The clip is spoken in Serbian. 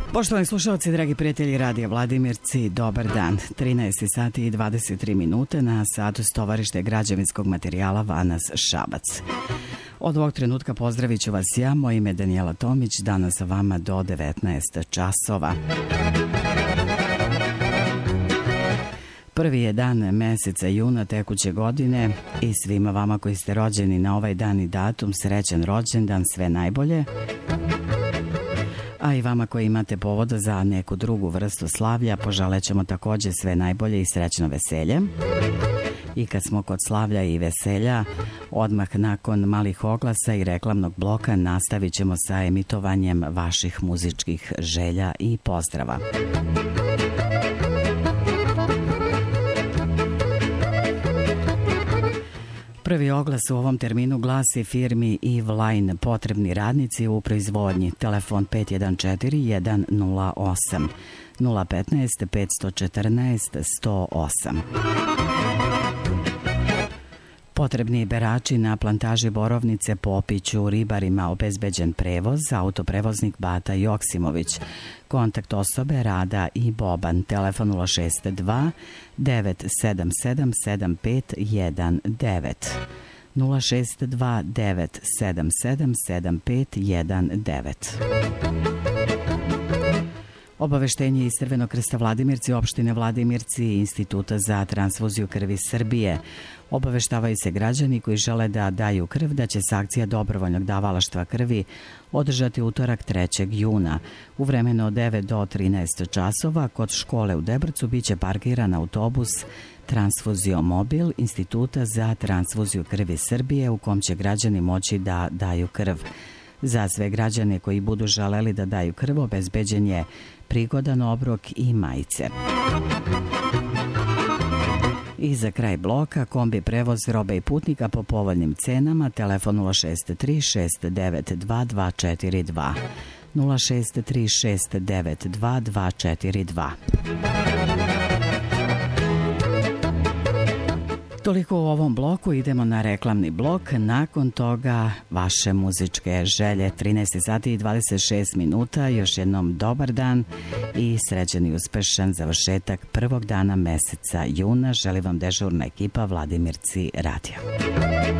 Poštovani slušalci, dragi prijatelji Radija Vladimirci, dobar dan. 13 sati i 23 minute na satu Stovarište građevinskog materijala Vanas Šabac. Od ovog trenutka pozdravit ću vas ja, moje ime je Danijela Tomić, danas sa vama do 19 časova. Prvi je dan meseca juna tekuće godine i svima vama koji ste rođeni na ovaj dan i datum, srećan rođendan, sve najbolje. A i vama koji imate povoda za neku drugu vrstu slavlja, poželećemo također sve najbolje i srećno veselje. I kad smo kod slavlja i veselja, odmah nakon malih oglasa i reklamnog bloka nastavit ćemo sa emitovanjem vaših muzičkih želja i pozdrava. Prvi oglas u ovom terminu glasi firmi Eve Line potrebni radnici u proizvodnji. Telefon 514-108 015 514 108. Potrebni berači na plantaži borovnice, Popiću, ribarima obezbeđen prevoz, autoprevoznik Bata Joksimović. Kontakt osobe Rada i Boban, telefon 062 977 7519 062 977 7519. Obaveštenje iz Crvenog krsta Vladimirci, opštine Vladimirci i Instituta za transfuziju krvi Srbije. Obaveštavaju se građani koji žele da daju krv da će se akcija dobrovoljnog davalaštva krvi održati utorak 3. juna. U vremenu od 9 do 13 časova kod škole u Debrcu biće parkiran autobus Transfuzio Mobil Instituta za transfuziju krvi Srbije u kom će građani moći da daju krv. Za sve građane koji budu želeli da daju krv obezbeđen je prigodan obrok i majice. I za kraj bloka kombi prevoz robe i putnika po povoljnim cenama, telefon 063 692 242 063 692 242. Toliko u ovom bloku, idemo na reklamni blok, nakon toga vaše muzičke želje. 13 sati i 26 minuta, još jednom dobar dan i srećan i uspešan završetak prvog dana meseca juna. Želi vam dežurna ekipa Vladimirci Radio.